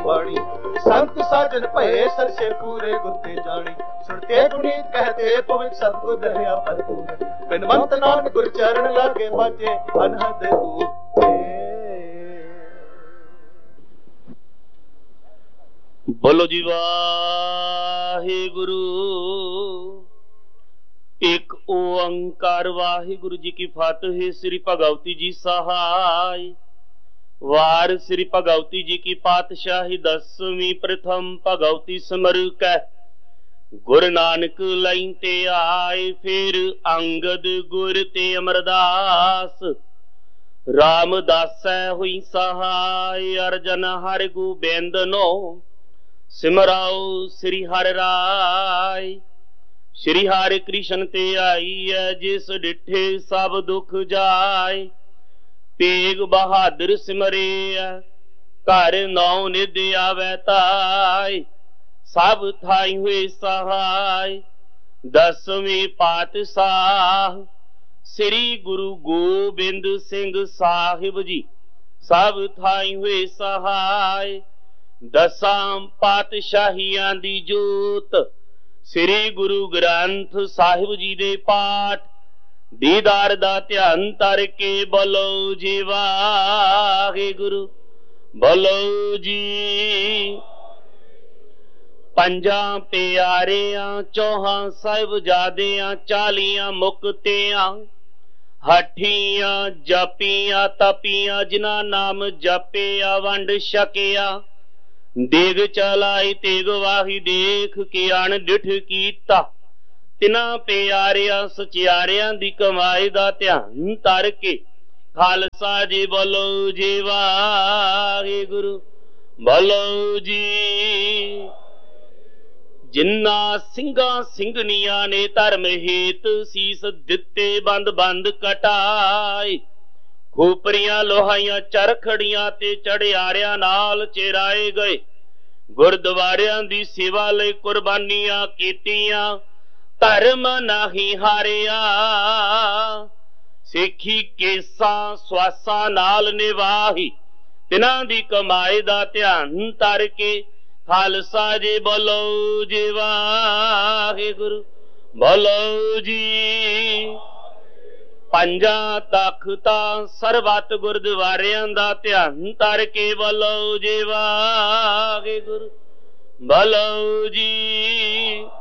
बाणी। संत साजन भये सरसे पूरे गुरते जानी। सुनते पुनीत कहते पवित्र सतगुर दया भरपूर। बिनवंत नानक गुर चरण लागे बाजे अनहद ऊपे। बोलो जी वाहिगुरु। एक ओंकार वाहिगुरु जी की फतेह। श्री भगवती जी सहाय। वार श्री भगवती जी की पातशाही 10वीं प्रथम भगवती सिमर कै गुरु नानक लई ते आए। फिर अंगद गुर ते अमरदास रामदासै हुई सहाय। अर्जन हर गोबिंद नो सिमराओ श्री हर राय। श्री हरि कृष्ण ते आई है जिस डिठे सब दुख जाय। तेग बहादुर सिमरे घर नौ निध आवे ताय। सब थाई हुए सहाय। 10वें पातशाह श्री गुरु गोबिंद सिंह साहिब जी सब थाई हुए सहाय। 10 पातशाहियां दी जोत श्री गुरु ग्रंथ साहिब जी दे पाठ दीदार दा ध्यान तर के बोलो जी वाहिगुरु। बोलो जी। 5 प्यारियां 4 साहिबजादियां 40 मुक्तियां 8 जपियां तपियां जिन्हां नाम जपिया वंड छकिया। देग चलाई तेग वाही देख के अण डिठ कीता। तिना प्यारियां सचियारियां दी कमाई दा ध्यान तर के खालसा जी बोलो जी वाहिगुरु। बोलो जी। जिन्ना ਸਿੰਘਾਂ ਸਿੰਘਣੀਆਂ ने धर्म हेत सीस दिते बंद बंद कटाए। खोपरियां लोहाइयां चरखड़ियां ते चढ़ियारियां नाल चेराए गए। गुरद्वारियां दी सेवा लई कुर्बानियां कीतियां। धर्म नाही हारिया। सिखी केसां स्वासां नाल निवाही तिन्हां दी कमाई दा ध्यान तर के खालसा जी बोलो जी वाहिगुरु। बोलो जी। 5 तख्तां सरबत गुरद्वारियां दा ध्यान तर के बोलो जी वाहिगुरु। बोलो जी।